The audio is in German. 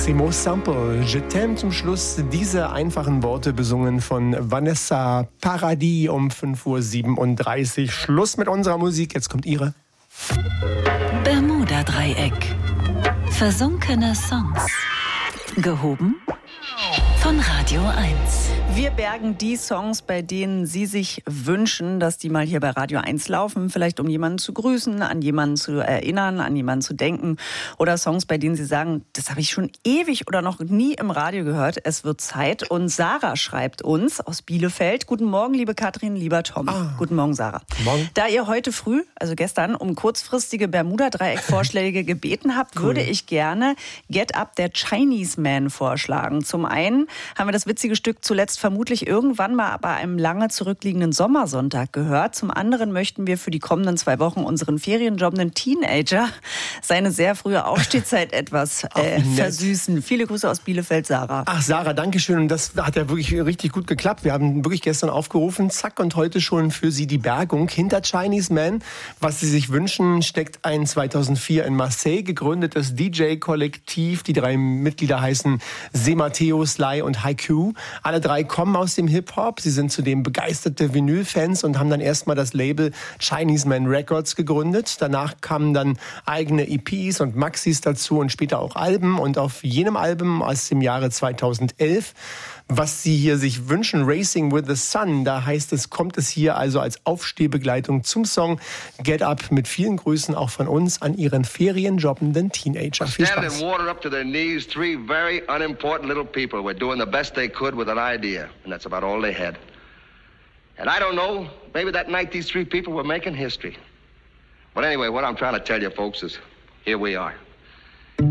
Massimo Sample, Je t'aime zum Schluss. Diese einfachen Worte besungen von Vanessa Paradis um 5:37 Uhr. Schluss mit unserer Musik, jetzt kommt ihre. Bermuda-Dreieck. Versunkene Songs. Gehoben von Radio 1. Wir bergen die Songs, bei denen Sie sich wünschen, dass die mal hier bei Radio 1 laufen. Vielleicht um jemanden zu grüßen, an jemanden zu erinnern, an jemanden zu denken. Oder Songs, bei denen Sie sagen, das habe ich schon ewig oder noch nie im Radio gehört. Es wird Zeit. Und Sarah schreibt uns aus Bielefeld. Guten Morgen, liebe Katrin, lieber Tom. Guten Morgen, Sarah. Guten Morgen. Da ihr heute früh, also gestern, um kurzfristige Bermuda-Dreieck-Vorschläge gebeten habt, würde ich gerne Get Up der Chinese Man vorschlagen. Zum einen haben wir das witzige Stück zuletzt vermutlich irgendwann mal bei einem lange zurückliegenden Sommersonntag gehört. Zum anderen möchten wir für die kommenden 2 Wochen unseren ferienjobbenden Teenager seine sehr frühe Aufstehzeit etwas versüßen. Viele Grüße aus Bielefeld, Sarah. Ach, Sarah, danke schön. Und das hat ja wirklich richtig gut geklappt. Wir haben wirklich gestern aufgerufen, zack, und heute schon für Sie die Bergung hinter Chinese Man. Was Sie sich wünschen, steckt ein 2004 in Marseille gegründetes DJ-Kollektiv. Die 3 Mitglieder heißen Semateo, Sly und Haiku. Alle 3 kommen aus dem Hip-Hop. Sie sind zudem begeisterte Vinyl-Fans und haben dann erstmal das Label Chinese Man Records gegründet. Danach kamen dann eigene EPs und Maxis dazu und später auch Alben. Und auf jenem Album aus dem Jahre 2011, was Sie hier sich wünschen, Racing with the Sun, da heißt es, kommt es hier also als Aufstehbegleitung zum Song Get Up mit vielen Grüßen auch von uns an Ihren ferienjobbenden Teenager. Viel Spaß. Standing water up to their knees, 3 very unimportant little people were doing the best they could with an idea, and that's about all they had. And I don't know, maybe that night these 3 people were making history. But anyway, what I'm trying to tell you folks is, here we are.